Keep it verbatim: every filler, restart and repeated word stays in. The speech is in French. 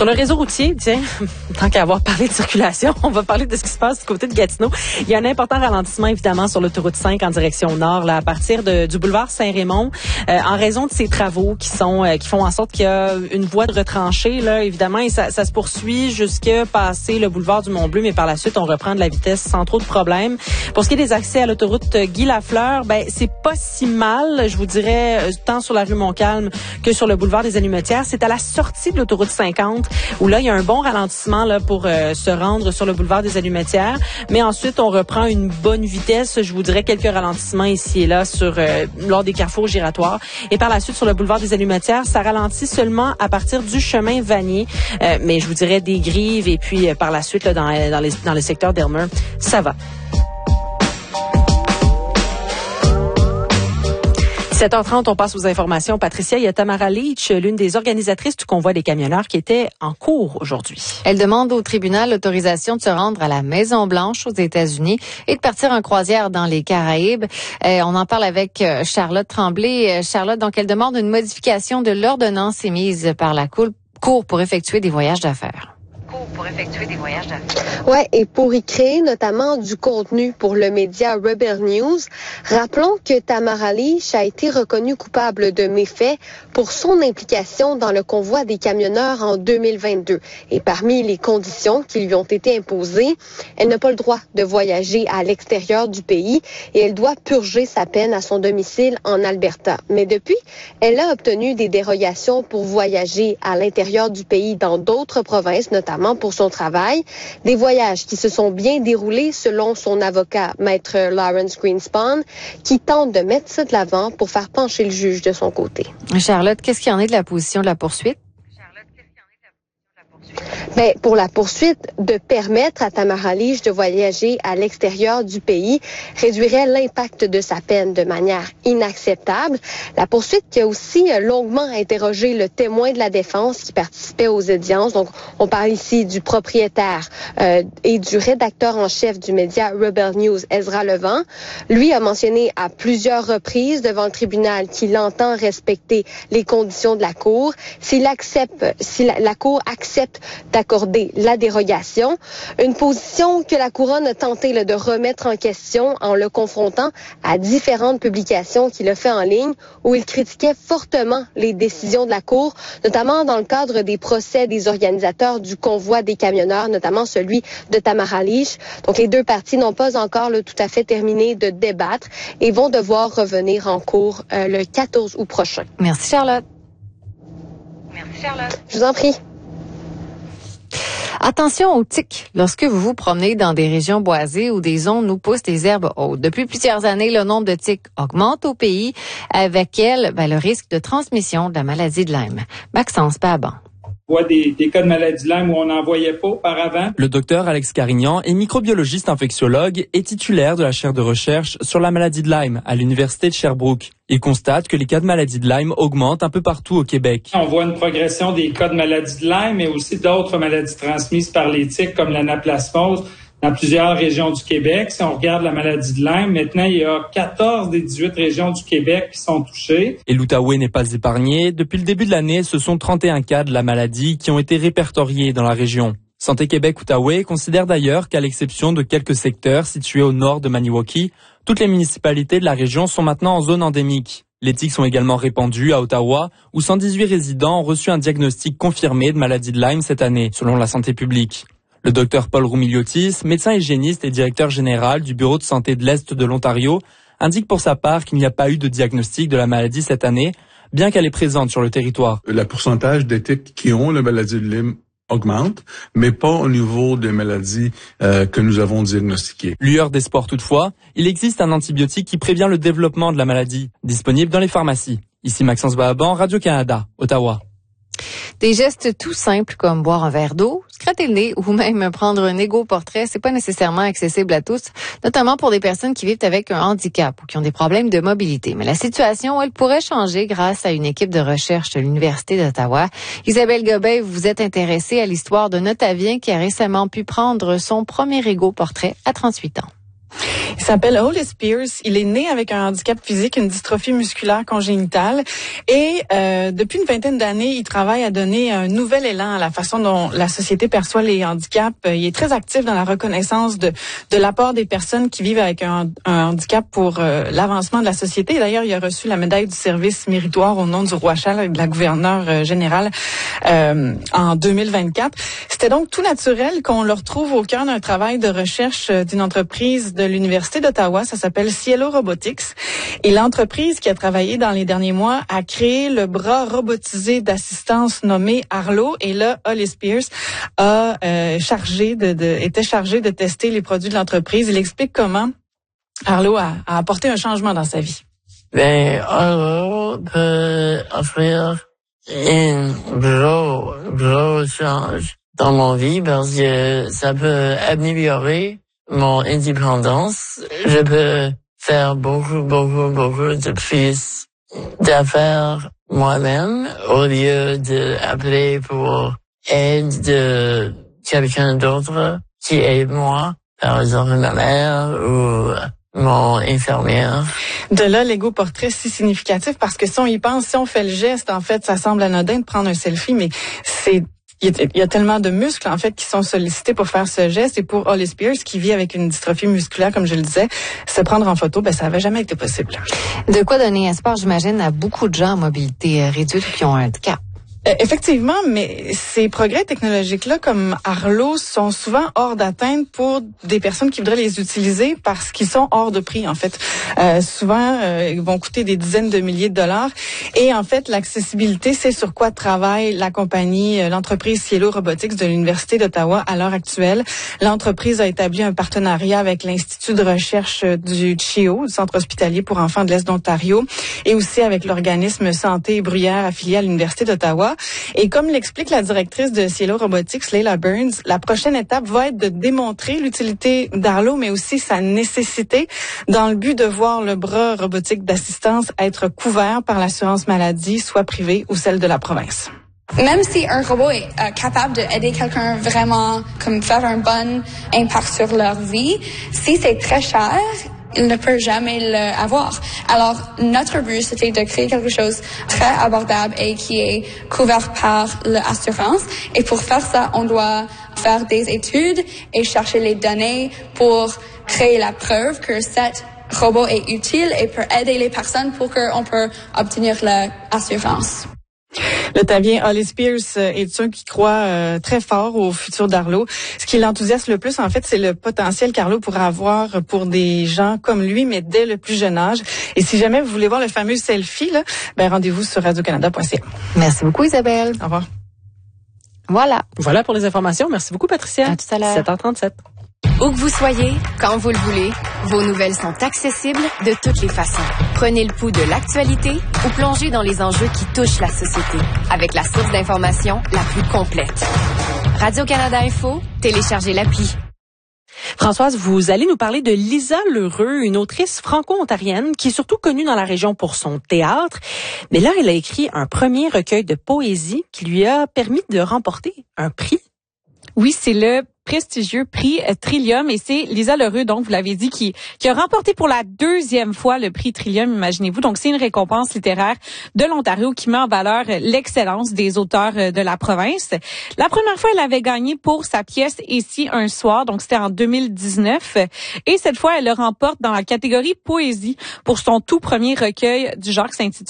Sur le réseau routier, tiens, tant qu'à avoir parlé de circulation, on va parler de ce qui se passe du côté de Gatineau. Il y a un important ralentissement, évidemment, sur l'autoroute cinq en direction nord, là, à partir de, du boulevard Saint-Raymond, euh, en raison de ces travaux qui sont euh, qui font en sorte qu'il y a une voie de retranchée, là, évidemment, et ça, ça se poursuit jusqu'à passer le boulevard du Mont-Bleu, mais par la suite, on reprend de la vitesse sans trop de problèmes. Pour ce qui est des accès à l'autoroute Guy Lafleur, ben c'est pas si mal, je vous dirais, tant sur la rue Montcalm que sur le boulevard des Allumetières. C'est à la sortie de l'autoroute cinquante où là, il y a un bon ralentissement là pour euh, se rendre sur le boulevard des Allumetières. Mais ensuite, on reprend une bonne vitesse. Je vous dirais quelques ralentissements ici et là sur euh, lors des carrefours giratoires. Et par la suite, sur le boulevard des Allumetières, ça ralentit seulement à partir du chemin Vanier. Euh, mais je vous dirais des grives et puis euh, par la suite, là, dans, dans, les, dans le secteur d'Elmer, ça va. sept heures trente, on passe aux informations. Patricia, il y a Tamara Leach, l'une des organisatrices du convoi des camionneurs, qui était en cours aujourd'hui. Elle demande au tribunal l'autorisation de se rendre à la Maison-Blanche aux États-Unis et de partir en croisière dans les Caraïbes. Euh, on en parle avec Charlotte Tremblay. Charlotte, donc, elle demande une modification de l'ordonnance émise par la Cour pour effectuer des voyages d'affaires. pour effectuer des voyages d'affaires. Ouais, et pour y créer notamment du contenu pour le média Rebel News. Rappelons que Tamara Leach a été reconnue coupable de méfaits pour son implication dans le convoi des camionneurs en deux mille vingt-deux. Et parmi les conditions qui lui ont été imposées, elle n'a pas le droit de voyager à l'extérieur du pays et elle doit purger sa peine à son domicile en Alberta. Mais depuis, elle a obtenu des dérogations pour voyager à l'intérieur du pays dans d'autres provinces, notamment pour son travail. Des voyages qui se sont bien déroulés selon son avocat, maître Lawrence Greenspan, qui tente de mettre ça de l'avant pour faire pencher le juge de son côté. Charlotte, qu'est-ce qu'il en est de la position de la poursuite? Ben, pour la poursuite, de permettre à Tamara Leach de voyager à l'extérieur du pays réduirait l'impact de sa peine de manière inacceptable. La poursuite qui a aussi longuement interrogé le témoin de la défense qui participait aux audiences. Donc, on parle ici du propriétaire euh, et du rédacteur en chef du média Rebel News, Ezra Levant. Lui a mentionné à plusieurs reprises devant le tribunal qu'il entend respecter les conditions de la Cour. S'il accepte, si la, la Cour accepte d'accorder la dérogation, une position que la Couronne a tenté là, de remettre en question en le confrontant à différentes publications qu'il a fait en ligne où il critiquait fortement les décisions de la Cour, notamment dans le cadre des procès des organisateurs du convoi des camionneurs, notamment celui de Tamara Leach. Donc les deux parties n'ont pas encore là, tout à fait terminé de débattre et vont devoir revenir en cours euh, le quatorze août prochain. Merci Charlotte. Merci Charlotte. Je vous en prie. Attention aux tiques lorsque vous vous promenez dans des régions boisées ou des zones où poussent des herbes hautes. Depuis plusieurs années, le nombre de tiques augmente au pays. Avec elles, ben, le risque de transmission de la maladie de Lyme. Maxence Paban. On voit des, des cas de maladie de Lyme où on n'en voyait pas auparavant. Le docteur Alex Carignan est microbiologiste infectiologue et titulaire de la chaire de recherche sur la maladie de Lyme à l'université de Sherbrooke. Il constate que les cas de maladie de Lyme augmentent un peu partout au Québec. On voit une progression des cas de maladie de Lyme, mais aussi d'autres maladies transmises par les tiques comme l'anaplasmose dans plusieurs régions du Québec. Si on regarde la maladie de Lyme, maintenant, il y a quatorze des dix-huit régions du Québec qui sont touchées. Et l'Outaouais n'est pas épargné. Depuis le début de l'année, ce sont trente et un cas de la maladie qui ont été répertoriés dans la région. Santé Québec-Outaouais considère d'ailleurs qu'à l'exception de quelques secteurs situés au nord de Maniwaki, toutes les municipalités de la région sont maintenant en zone endémique. Les tiques sont également répandues à Ottawa, où cent dix-huit résidents ont reçu un diagnostic confirmé de maladie de Lyme cette année, selon la santé publique. Le docteur Paul Roumiliotis, médecin hygiéniste et directeur général du Bureau de santé de l'Est de l'Ontario, indique pour sa part qu'il n'y a pas eu de diagnostic de la maladie cette année, bien qu'elle est présente sur le territoire. Le pourcentage des tiques qui ont la maladie de Lyme augmente, mais pas au niveau des maladies euh, que nous avons diagnostiquées. Lueur d'espoir toutefois, il existe un antibiotique qui prévient le développement de la maladie, disponible dans les pharmacies. Ici Maxence Bahaban, Radio-Canada, Ottawa. Des gestes tout simples comme boire un verre d'eau, se gratter le nez ou même prendre un égo-portrait, c'est pas nécessairement accessible à tous, notamment pour des personnes qui vivent avec un handicap ou qui ont des problèmes de mobilité. Mais la situation, elle pourrait changer grâce à une équipe de recherche de l'Université d'Ottawa. Isabelle Gobet, vous êtes intéressée à l'histoire d'un Ottavien qui a récemment pu prendre son premier égo-portrait à trente-huit ans. Il s'appelle Hollis Pierce. Il est né avec un handicap physique, une dystrophie musculaire congénitale. Et euh, depuis une vingtaine d'années, il travaille à donner un nouvel élan à la façon dont la société perçoit les handicaps. Il est très actif dans la reconnaissance de, de l'apport des personnes qui vivent avec un, un handicap pour euh, l'avancement de la société. D'ailleurs, il a reçu la médaille du service méritoire au nom du roi Charles et de la gouverneure euh, générale euh, en deux mille vingt-quatre. C'était donc tout naturel qu'on le retrouve au cœur d'un travail de recherche d'une entreprise de l'Université d'Ottawa. Ça s'appelle Cielo Robotics. Et l'entreprise qui a travaillé dans les derniers mois a créé le bras robotisé d'assistance nommé Arlo. Et là, Hollis Pierce a euh, chargé de, de, était chargé de tester les produits de l'entreprise. Il explique comment Arlo a, a apporté un changement dans sa vie. Ben, Arlo peut offrir un gros, gros change dans mon vie parce que ça peut améliorer mon indépendance. Je peux faire beaucoup, beaucoup, beaucoup de plus d'affaires moi-même au lieu d'appeler pour aide de quelqu'un d'autre qui aide moi, par exemple ma mère ou mon infirmière. De là, l'ego portrait si significatif parce que si on y pense, si on fait le geste, en fait, ça semble anodin de prendre un selfie, mais c'est il y a tellement de muscles, en fait, qui sont sollicités pour faire ce geste. Et pour Hollis Pierce, qui vit avec une dystrophie musculaire, comme je le disais, se prendre en photo, ben, ça n'avait jamais été possible. De quoi donner espoir, j'imagine, à beaucoup de gens à mobilité réduite qui ont un handicap. Euh, effectivement, mais ces progrès technologiques-là, comme Arlo, sont souvent hors d'atteinte pour des personnes qui voudraient les utiliser parce qu'ils sont hors de prix, en fait. Euh, souvent, euh, ils vont coûter des dizaines de milliers de dollars. Et en fait, l'accessibilité, c'est sur quoi travaille la compagnie, euh, l'entreprise Cielo Robotics de l'Université d'Ottawa à l'heure actuelle. L'entreprise a établi un partenariat avec l'Institut de recherche du C H I O, du Centre hospitalier pour enfants de l'Est d'Ontario, et aussi avec l'organisme Santé et Bruyère affilié à l'Université d'Ottawa. Et comme l'explique la directrice de Cielo Robotics, Leila Burns, la prochaine étape va être de démontrer l'utilité d'Arlo, mais aussi sa nécessité dans le but de voir le bras robotique d'assistance être couvert par l'assurance maladie, soit privée ou celle de la province. Même si un robot est euh, capable d'aider quelqu'un vraiment, comme faire un bon impact sur leur vie, si c'est très cher, il ne peut jamais l'avoir. Alors, notre but, c'était de créer quelque chose de très abordable et qui est couvert par l'assurance. Et pour faire ça, on doit faire des études et chercher les données pour créer la preuve que cet robot est utile et peut aider les personnes pour qu'on peut obtenir l'assurance. L'Ottavien Hollis Pierce est un qui croit euh, très fort au futur d'Arlo. Ce qui l'enthousiasme le plus, en fait, c'est le potentiel qu'Arlo pourra avoir pour des gens comme lui, mais dès le plus jeune âge. Et si jamais vous voulez voir le fameux selfie, là, ben rendez-vous sur radio canada point c a. Merci beaucoup, Isabelle. Au revoir. Voilà. Voilà pour les informations. Merci beaucoup, Patricia. À tout à l'heure. sept heures trente-sept. Où que vous soyez, quand vous le voulez, vos nouvelles sont accessibles de toutes les façons. Prenez le pouls de l'actualité ou plongez dans les enjeux qui touchent la société avec la source d'information la plus complète. Radio-Canada Info, téléchargez l'appli. Françoise, vous allez nous parler de Lisa Lheureux, une autrice franco-ontarienne qui est surtout connue dans la région pour son théâtre. Mais là, elle a écrit un premier recueil de poésie qui lui a permis de remporter un prix. Oui, c'est le prestigieux prix Trillium et c'est Lisa Lheureux, donc vous l'avez dit, qui, qui a remporté pour la deuxième fois le prix Trillium, imaginez-vous. Donc c'est une récompense littéraire de l'Ontario qui met en valeur l'excellence des auteurs de la province. La première fois, elle avait gagné pour sa pièce Ici un soir, donc c'était en deux mille dix-neuf. Et cette fois, elle le remporte dans la catégorie poésie pour son tout premier recueil du genre qui s'intitule